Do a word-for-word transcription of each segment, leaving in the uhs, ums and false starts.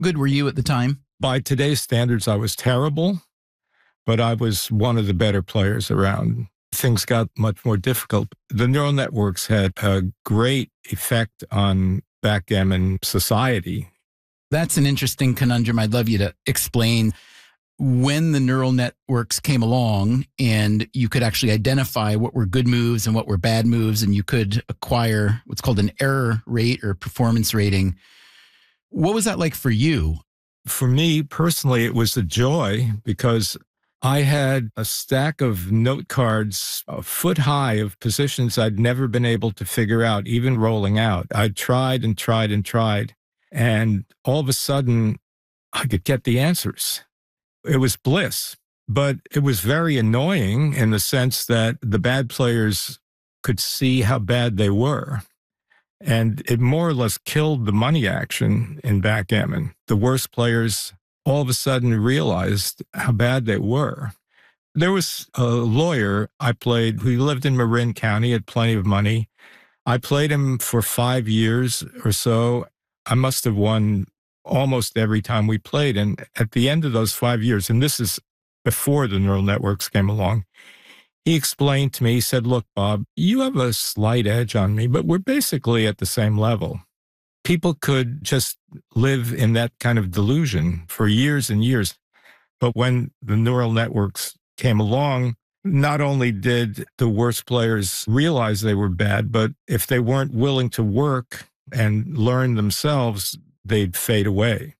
good were you at the time? By today's standards, I was terrible, but I was one of the better players around. Things got much more difficult. The neural networks had a great effect on backgammon society. That's an interesting conundrum. I'd love you to explain when the neural networks came along and you could actually identify what were good moves and what were bad moves, and you could acquire what's called an error rate or performance rating. What was that like for you? For me personally, it was a joy because I had a stack of note cards a foot high of positions I'd never been able to figure out, even rolling out. I tried and tried and tried, and all of a sudden, I could get the answers. It was bliss, but it was very annoying in the sense that the bad players could see how bad they were. And it more or less killed the money action in backgammon. The worst players all of a sudden realized how bad they were. There was a lawyer I played who lived in Marin County, had plenty of money. I played him for five years or so. I must have won almost every time we played. And at the end of those five years, and this is before the neural networks came along, he explained to me, he said, look, Bob, you have a slight edge on me, but we're basically at the same level. People could just live in that kind of delusion for years and years. But when the neural networks came along, not only did the worst players realize they were bad, but if they weren't willing to work and learn themselves, they'd fade away.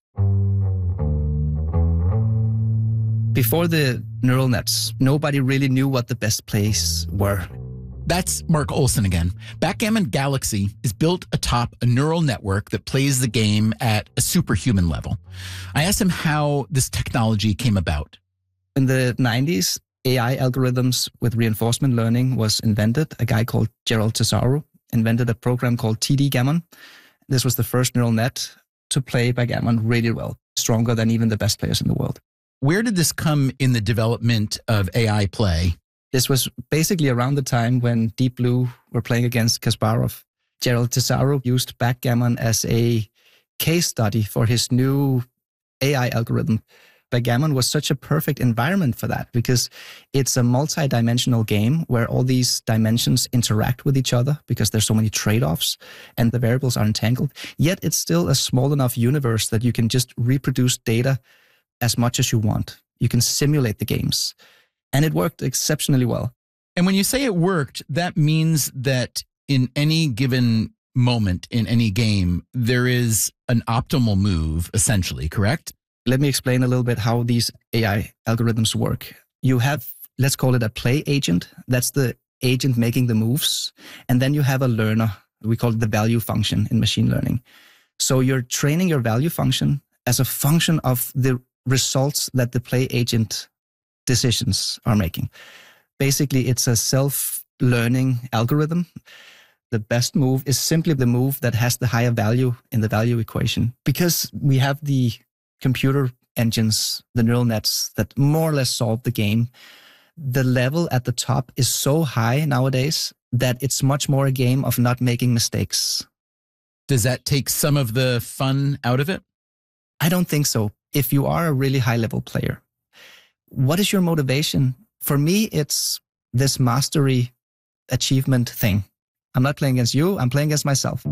Before the neural nets, nobody really knew what the best plays were. That's Mark Olson again. Backgammon Galaxy is built atop a neural network that plays the game at a superhuman level. I asked him how this technology came about. In the nineties, A I algorithms with reinforcement learning was invented. A guy called Gerald Tesaro invented a program called T D Gammon. This was the first neural net to play backgammon really well, stronger than even the best players in the world. Where did this come in the development of A I play? This was basically around the time when Deep Blue were playing against Kasparov. Gerald Tesaro used backgammon as a case study for his new A I algorithm. Backgammon was such a perfect environment for that because it's a multi-dimensional game where all these dimensions interact with each other because there's so many trade-offs and the variables are entangled. Yet it's still a small enough universe that you can just reproduce data as much as you want. You can simulate the games. And it worked exceptionally well. And when you say it worked, that means that in any given moment in any game, there is an optimal move, essentially, correct? Let me explain a little bit how these A I algorithms work. You have, let's call it a play agent. That's the agent making the moves. And then you have a learner. We call it the value function in machine learning. So you're training your value function as a function of the results that the play agent decisions are making. Basically, it's a self-learning algorithm. The best move is simply the move that has the higher value in the value equation. Because we have the computer engines, the neural nets that more or less solve the game, the level at the top is so high nowadays that it's much more a game of not making mistakes. Does that take some of the fun out of it? I don't think so. If you are a really high-level player, what is your motivation? For me, it's this mastery achievement thing. I'm not playing against you, I'm playing against myself.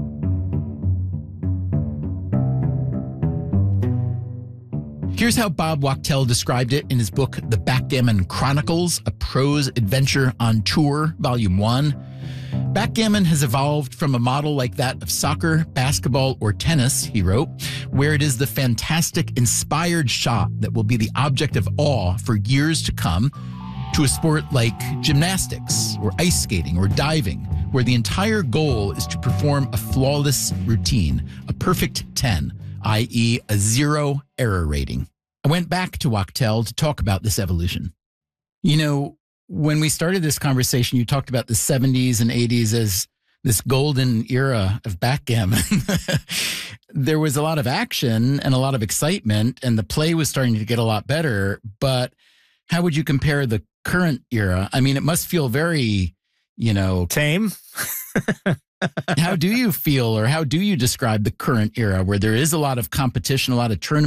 Here's how Bob Wachtel described it in his book, The Backgammon Chronicles, a prose adventure on tour, Volume one. Backgammon has evolved from a model like that of soccer, basketball, or tennis, he wrote, where it is the fantastic, inspired shot that will be the object of awe for years to come, to a sport like gymnastics, or ice skating, or diving, where the entire goal is to perform a flawless routine, a perfect ten, that is a zero error rating. I went back to Wachtel to talk about this evolution. You know, when we started this conversation, you talked about the seventies and eighties as this golden era of backgammon. There was a lot of action and a lot of excitement, and the play was starting to get a lot better. But how would you compare the current era? I mean, it must feel very, you know... tame. How do you feel, or how do you describe the current era where there is a lot of competition, a lot of tournament